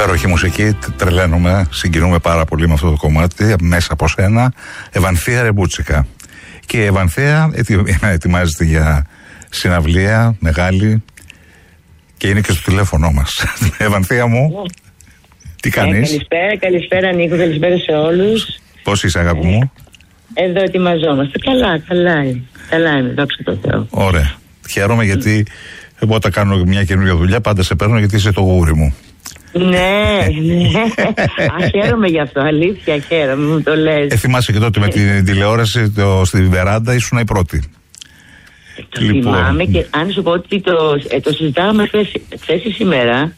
Υπέροχη μουσική, τρελαίνουμε, συγκινούμε πάρα πολύ με αυτό το κομμάτι, μέσα από σένα. Ευανθία Ρεμπούτσικα. Και η Ευανθία ετοιμάζεται για συναυλία μεγάλη και είναι και στο τηλέφωνο μας. Ευανθία μου, τι κάνεις? Καλησπέρα Νίκο, καλησπέρα σε όλους. Πώς είσαι αγάπη μου? Εδώ ετοιμαζόμαστε, καλά είμαι, δόξα τω Θεώ. Ωραία, χαίρομαι γιατί εγώ όταν κάνω μια καινούργια δουλειά πάντα σε παίρνω γιατί είσαι το γούρι μου. Ναι. Χαίρομαι γι' αυτό, αλήθεια χαίρομαι, μου το λες. Θυμάσαι και τότε με την τηλεόραση στην βεράντα ήσουν η πρώτη. Το θυμάμαι και αν σου πω ότι το συζητάμε χθες σήμερα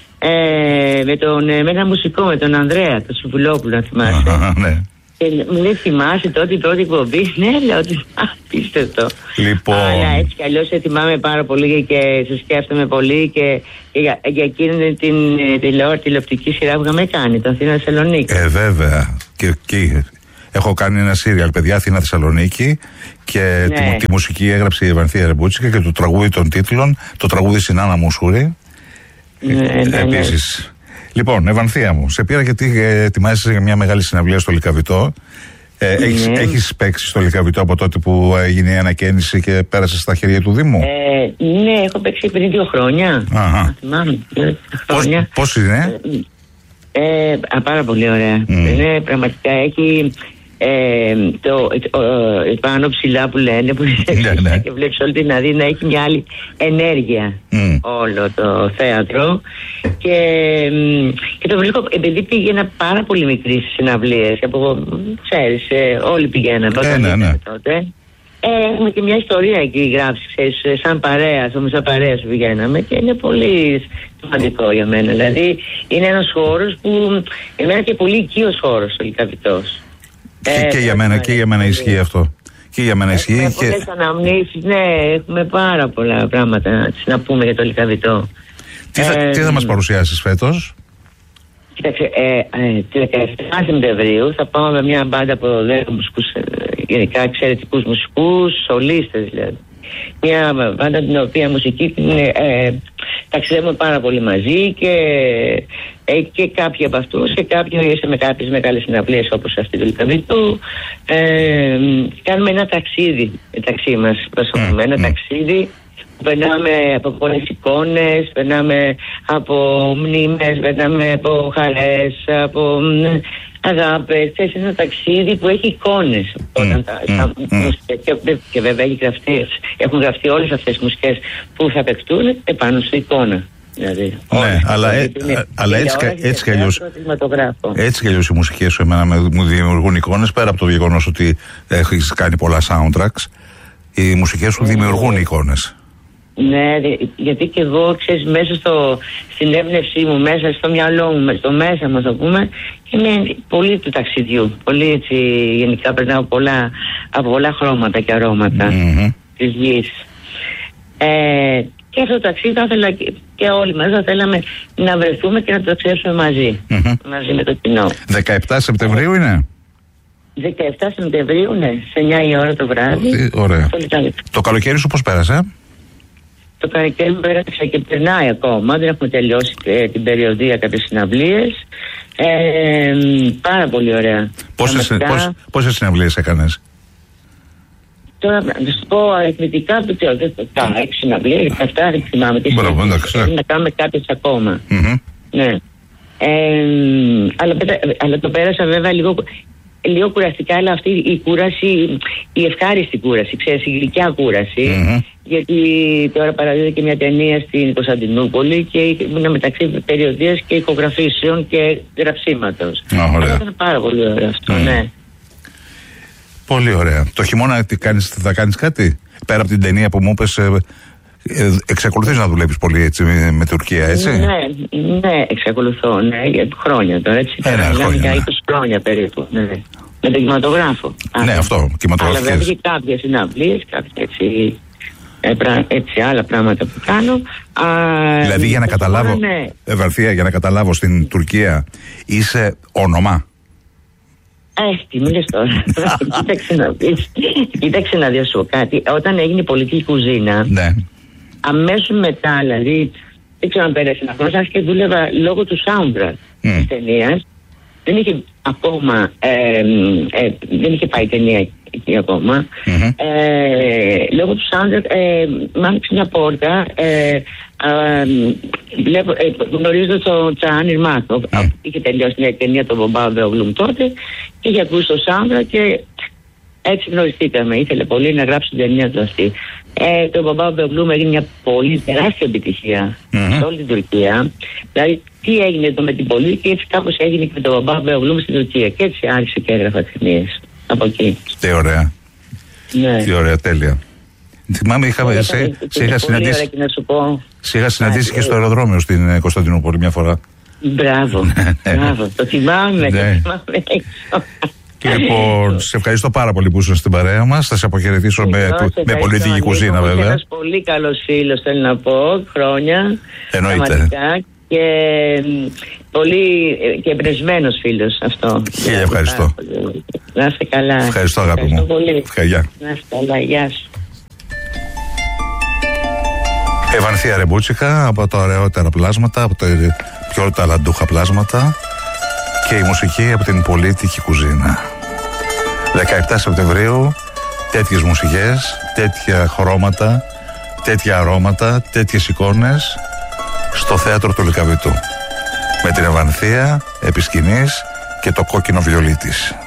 με ένα μουσικό, με τον Ανδρέα, τον Σουβουλόπουλο, αν θυμάσαι. Ναι. Και μου λέει, θυμάσαι τότε η πρώτη εκπομπή? Ναι, λέω ότι απίστευτο. Λοιπόν. Αλλά έτσι κι αλλιώς σε θυμάμαι πάρα πολύ και σε σκέφτομαι πολύ και για εκείνη την τηλεοπτική σειρά που είχαμε κάνει, το Αθήνα Θεσσαλονίκη. Βέβαια. Και έχω κάνει ένα σύριαλ, παιδιά, Αθήνα Θεσσαλονίκη, και ναι, τη μουσική έγραψε η Ευανθία Ρεμπούτσικα και το τραγούδι των τίτλων, το τραγούδι στην Άννα Μουσούρη. Ναι. Επίσης. Λοιπόν, Ευανθία μου, σε πήρα γιατί ετοιμάζεσαι για μια μεγάλη συναυλία στο Λυκαβητό. Έχεις παίξει στο Λυκαβητό από τότε που έγινε η ανακαίνιση και πέρασε στα χέρια του Δήμου? Ναι, έχω παίξει πριν 2 χρόνια. Θυμάμαι, 2 χρόνια. Πώς είναι? Πάρα πολύ ωραία. Είναι πραγματικά, έχει πάνω ψηλά που λένε, που είναι και βλέπεις όλη την Αθήνα, έχει μια άλλη ενέργεια όλο το θέατρο και το βρίσκω, επειδή πήγαινα πάρα πολύ μικρή στις συναυλίες, ξέρεις, όλοι πηγαίναμε όταν τότε. Έχουμε και μια ιστορία εκεί γράψει, ξέρεις, σαν παρέα, σαν παρέα σου πηγαίναμε και είναι πολύ σημαντικό για μένα. Δηλαδή είναι ένας χώρος που εμένα και πολύ οικείος χώρος ο Λυκαβητός. Και για μένα ισχύει αυτό. Και για μένα ισχύει. Έχουμε πολλές αναμνήσεις, ναι, έχουμε πάρα πολλά πράγματα να πούμε για το Λυκαβητό. Τι θα μας παρουσιάσεις φέτος? Κοίταξε, τη 17 Σεπτεμβρίου θα πάω με μια μπάντα από 10 μουσικούς, γενικά εξαιρετικούς μουσικούς, σολίστες δηλαδή. Μια μπάντα την οποία μουσική ταξιδεύουμε πάρα πολύ μαζί και κάποιοι από αυτούς και κάποιοι είσαι με κάποιες μεγάλες συναυλίες όπως αυτή του Λυκαβητού. Κάνουμε ένα ταξίδι μεταξύ μας, ένα ταξίδι. Περνάμε από πολλές εικόνες, περνάμε από μνήμες, περνάμε από χαρές, από αγάπες. Θες ένα ταξίδι που έχει εικόνες. Και βέβαια έχουν γραφτεί όλες αυτές τις μουσικές που θα παιχτούν επάνω στην εικόνα. Δηλαδή, ναι, αλλά έτσι κι αλλιώς οι μουσικές σου εμένα μου δημιουργούν εικόνες, πέρα από το γεγονός ότι έχεις κάνει πολλά soundtracks. Οι μουσικές σου δημιουργούν εικόνες. Ναι, γιατί και εγώ, ξέρεις, μέσα στην έμπνευσή μου, μέσα στο μυαλό μου, στο μέσα μας, το πούμε, είμαι πολύ του ταξιδιού. Πολύ έτσι, γενικά περνάω από πολλά χρώματα και αρώματα της γης. Και αυτό το ταξίδι θα ήθελα και όλοι μας θα θέλαμε να βρεθούμε και να το ταξιδέψουμε μαζί. Μαζί με το κοινό. 17 Σεπτεμβρίου είναι? 17 Σεπτεμβρίου, ναι, σε 9 η ώρα το βράδυ. Ωραία. Το καλοκαίρι σου πώς πέρασε? Το καλοκαίρι μου πέρασε και περνάει ακόμα. Δεν έχουμε τελειώσει την περιοδία κάποιες συναυλίες. Πάρα πολύ ωραία. Πόσες συναυλίες έκανες? Τώρα να σου πω αριθμητικά, δεν ξέρω, 6 συναυλίες, 7 δεν θυμάμαι. Να κάνουμε κάποιες ακόμα. Ναι. Αλλά το πέρασα βέβαια λίγο κουραστικά, αλλά αυτή η κούραση, η ευχάριστη κούραση, ξέρεις, η γλυκιά κούραση. Γιατί τώρα παραδίδεται και μια ταινία στην Κωνσταντινούπολη και ήμουν μεταξύ περιοδίας και ηχογραφήσεων και γραψίματος. Ήταν πάρα πολύ ωραίο αυτό, ναι. Πολύ ωραία. Το χειμώνα θα κάνεις κάτι? Πέρα από την ταινία που μου είπες, εξακολουθείς να δουλεύεις πολύ έτσι με Τουρκία, έτσι? Ναι, εξακολουθώ, ναι, για χρόνια τώρα, έτσι. Μιλάμε για 20 χρόνια περίπου, ναι. Με τον κινηματογράφο. Ναι, αυτό, κινηματογραφικές. Αλλά βέβαια και κάποιες συναυλίες, κάποια έτσι άλλα πράγματα που κάνω. Δηλαδή για να καταλάβω, Ευανθία, για να καταλάβω, στην Τουρκία είσαι όνομα? Τι μου λες τώρα? Κοίταξε να δεις κάτι. Όταν έγινε η πολιτική κουζίνα, αμέσως μετά, δηλαδή δεν ξέρω αν πέρασε ένα χρόνο, άρχισε και δούλευα λόγω του soundtrack της ταινίας. Δεν είχε ακόμα, δεν είχε πάει η ταινία εκεί ακόμα. Λόγω του soundtrack μ' άνοιξε μια πόρτα. Γνωρίζω τον Τσάν Ιρμάκο. Είχε τελειώσει μια ταινία τον Μπομπά Μπεογλούμ τότε και είχε ακούσει το soundtrack και έτσι γνωριστήκαμε. Ήθελε πολύ να γράψει την ταινία του αυτή. Το Μπομπά Μπεογλούμ έγινε μια πολύ τεράστια επιτυχία σε όλη την Τουρκία. Δηλαδή, τι έγινε εδώ με την πόλη και έτσι κάπως έγινε και με το Μπομπά Μπεογλούμ στην Τουρκία. Και έτσι άρχισε και έγραφα ταινίες από εκεί. Τι ωραία. Ναι. Τι ωραία, τέλεια. Θυμάμαι, σε είχα συναντήσει και στο αεροδρόμιο στην Κωνσταντινούπολη μια φορά. Μπράβο, μπράβο. Το θυμάμαι. Λοιπόν, σε ευχαριστώ πάρα πολύ που ήσουν στην παρέα μας. Θα σε αποχαιρετήσω με πολιτική κουζίνα, βέβαια. Ένας πολύ καλός φίλος, θέλω να πω, χρόνια. Εννοείται. Και πολύ και εμπνευσμένος φίλος αυτό. Χίλια ευχαριστώ. Να είστε καλά. Ευχαριστώ, αγάπη μου. Πολύ. Γεια. Να είστε καλά, γεια σου. Ευανθία Ρεμπούτσικα, από τα ωραιότερα πλάσματα, από τα πιο ταλαντούχα πλάσματα, και η μουσική από την πολιτική κουζίνα. 17 Σεπτεμβρίου, τέτοιες μουσικές, τέτοια χρώματα, τέτοια αρώματα, τέτοιες εικόνες στο θέατρο του Λυκαβητού. Με την Ευανθία επί σκηνής και το κόκκινο βιολί της.